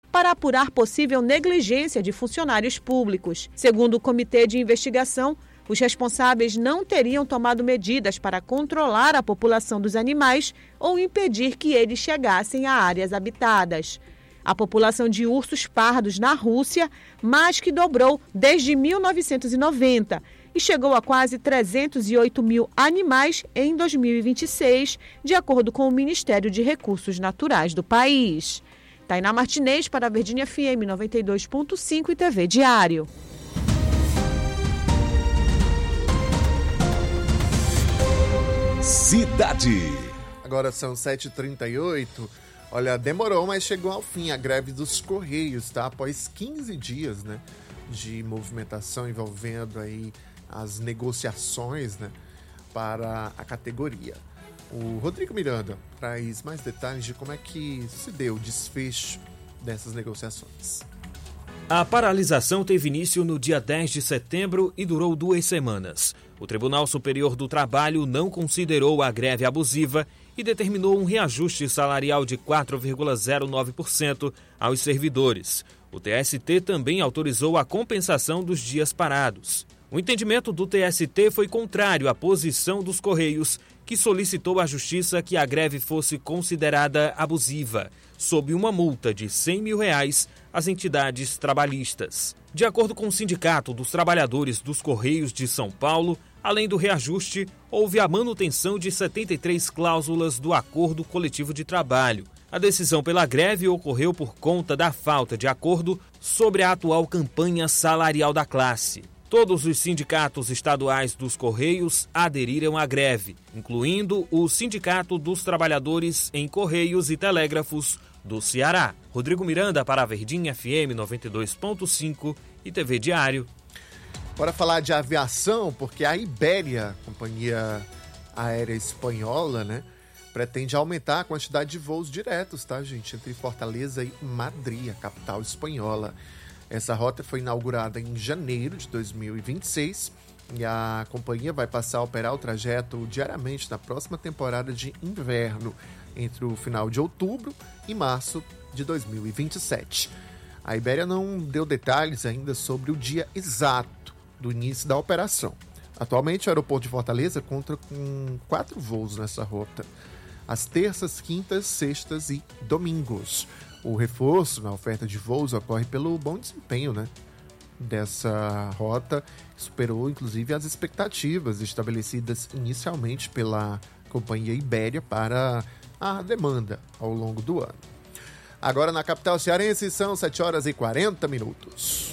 para apurar possível negligência de funcionários públicos. Segundo o comitê de investigação, os responsáveis não teriam tomado medidas para controlar a população dos animais ou impedir que eles chegassem a áreas habitadas. A população de ursos pardos na Rússia mais que dobrou desde 1990 e chegou a quase 308 mil animais em 2026, de acordo com o Ministério de Recursos Naturais do país. Tainá Martinez para a Verdinha FM 92.5 e TV Diário. Cidade. Agora são 7h38. Olha, demorou, mas chegou ao fim a greve dos Correios, tá? Após 15 dias, né, de movimentação envolvendo aí as negociações, né, para a categoria. O Rodrigo Miranda traz mais detalhes de como é que se deu o desfecho dessas negociações. A paralisação teve início no dia 10 de setembro e durou 2 semanas. O Tribunal Superior do Trabalho não considerou a greve abusiva e determinou um reajuste salarial de 4,09% aos servidores. O TST também autorizou a compensação dos dias parados. O entendimento do TST foi contrário à posição dos Correios, que solicitou à Justiça que a greve fosse considerada abusiva, sob uma multa de R$100 mil às entidades trabalhistas. De acordo com o Sindicato dos Trabalhadores dos Correios de São Paulo, além do reajuste, houve a manutenção de 73 cláusulas do Acordo Coletivo de Trabalho. A decisão pela greve ocorreu por conta da falta de acordo sobre a atual campanha salarial da classe. Todos os sindicatos estaduais dos Correios aderiram à greve, incluindo o Sindicato dos Trabalhadores em Correios e Telégrafos do Ceará. Rodrigo Miranda para a Verdinha FM 92.5 e TV Diário. Bora falar de aviação, porque a Ibéria, companhia aérea espanhola, né, pretende aumentar a quantidade de voos diretos, tá, gente, entre Fortaleza e Madrid, a capital espanhola. Essa rota foi inaugurada em janeiro de 2026 e a companhia vai passar a operar o trajeto diariamente na próxima temporada de inverno, entre o final de outubro e março de 2027. A Ibéria não deu detalhes ainda sobre o dia exato do início da operação. Atualmente, o aeroporto de Fortaleza conta com 4 voos nessa rota, às terças, quintas, sextas e domingos. O reforço na oferta de voos ocorre pelo bom desempenho, né, dessa rota, que superou inclusive as expectativas estabelecidas inicialmente pela companhia Ibéria para a demanda ao longo do ano. Agora na capital cearense são 7h40.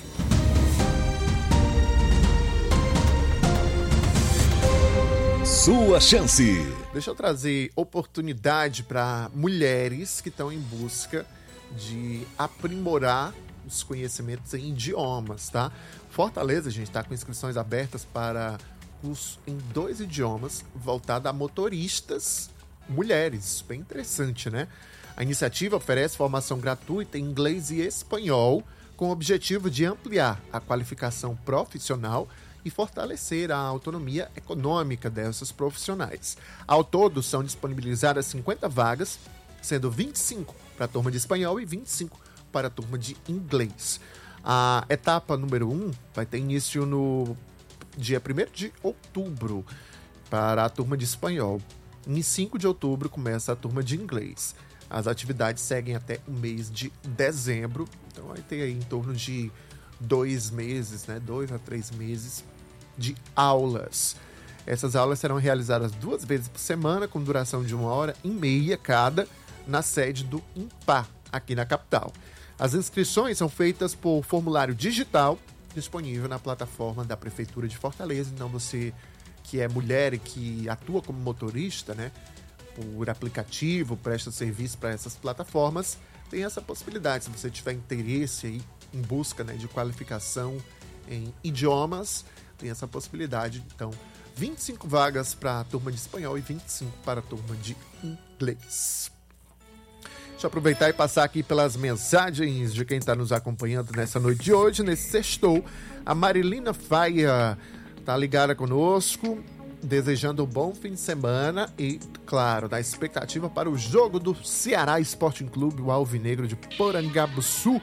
Sua chance. Deixa eu trazer oportunidade para mulheres que estão em busca de aprimorar os conhecimentos em idiomas, tá? Fortaleza, a gente está com inscrições abertas para curso em 2 idiomas voltado a motoristas mulheres. Bem interessante, né? A iniciativa oferece formação gratuita em inglês e espanhol com o objetivo de ampliar a qualificação profissional e fortalecer a autonomia econômica dessas profissionais. Ao todo, são disponibilizadas 50 vagas, sendo 25 para a turma de espanhol e 25 para a turma de inglês. A etapa número 1 vai ter início no dia 1º de outubro para a turma de espanhol. Em 5 de outubro começa a turma de inglês. As atividades seguem até o mês de dezembro, então vai ter aí em torno de 2 meses, né, 2 a 3 meses de aulas. Essas aulas serão realizadas 2 vezes por semana, com duração de 1h30 cada, na sede do IMPA, aqui na capital. As inscrições são feitas por formulário digital, disponível na plataforma da Prefeitura de Fortaleza. Então você que é mulher e que atua como motorista, né, por aplicativo, presta serviço para essas plataformas, tem essa possibilidade. Se você tiver interesse aí em busca, né, de qualificação em idiomas, tem essa possibilidade. Então, 25 vagas para a turma de espanhol e 25 para a turma de inglês. Deixa eu aproveitar e passar aqui pelas mensagens de quem está nos acompanhando nessa noite de hoje, nesse sextou. A Marilina Faia está ligada conosco, desejando um bom fim de semana e, claro, da expectativa para o jogo do Ceará Sporting Clube, o Alvinegro de Porangabuçu,